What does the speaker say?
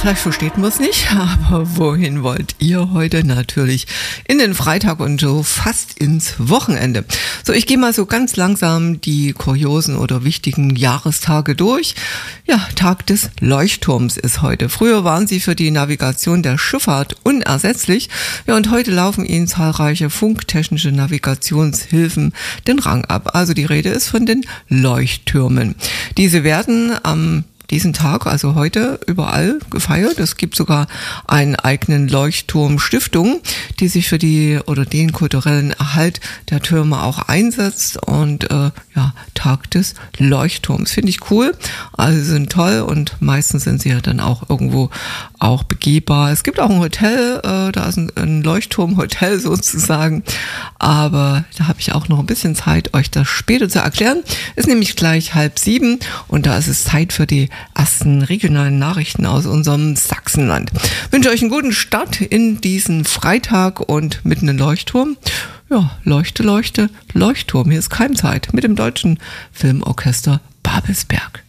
vielleicht versteht man es nicht, aber wohin wollt ihr heute? Natürlich in den Freitag und so fast ins Wochenende. So, ich gehe mal so ganz langsam die kuriosen oder wichtigen Jahrestage durch. Ja, Tag des Leuchtturms ist heute. Früher waren sie für die Navigation der Schifffahrt unersetzlich. Ja, und heute laufen ihnen zahlreiche funktechnische Navigationshilfen den Rang ab. Also die Rede ist von den Leuchttürmen. Diese werden am diesen Tag, also heute, überall gefeiert. Es gibt sogar einen eigenen Leuchtturmstiftung, die sich für die oder den kulturellen Erhalt der Türme auch einsetzt. Und Tag des Leuchtturms finde ich cool. Also sie sind toll und meistens sind sie ja dann auch irgendwo auch begehbar. Es gibt auch ein Hotel, da ist ein Leuchtturmhotel sozusagen. Aber da habe ich auch noch ein bisschen Zeit, euch das später zu erklären. Ist nämlich gleich 6:30 und da ist es Zeit für die ersten regionalen Nachrichten aus unserem Sachsenland. Ich wünsche euch einen guten Start in diesen Freitag und mitten im Leuchtturm. Ja, Leuchte, Leuchte, Leuchtturm. Hier ist Keimzeit mit dem Deutschen Filmorchester Babelsberg.